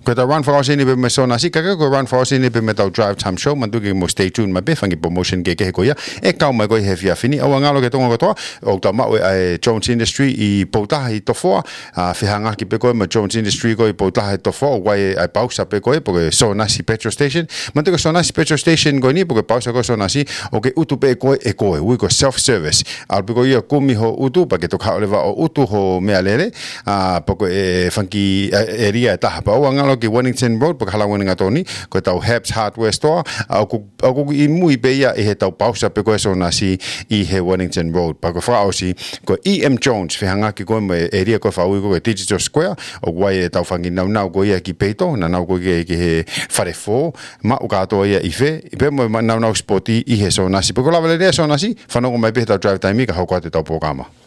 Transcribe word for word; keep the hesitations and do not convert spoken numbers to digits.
ko ta run for us ni be me so na si ka ko run for us ni be me ta drive time show man tu ke mo stay tuned ma be fangi promotion ke ke ko ya e ka mai ko he fia fini o ngalo ke tonga ko to o ta ma e Jones Industry i pota i to fo a fi hanga ki pe ko ma Jones Industry ko i pota i to fo wa e pausa pe ko porque so na si petrol station man tu ko so na si petrol station ko ni porque pausa ko so na si o ke utu pe ko e ko we ko self service al pe ko ia kumi ho utu pa ke to ka leva o utu ho me alere a porque e fangi area ta pa o ngalo ki Wellington Road porque hala wona toni ko tau Habs Hardware Store a ko ko i mui pe ia e he tau pausa pe ko so na si i he Wellington Road pa ko fa o si ko E M Jones fi hanga ki ko me area ko fa u ko Digital Square o wa e tau fangi nau nau ko ia ki peito na nau ko ki he fare fo ma o ka to ia i fe pe mo nau nau sporti i he so na si pe ko la vele so na si fa no ko mai pe tau drive time ka ho ko te tau programa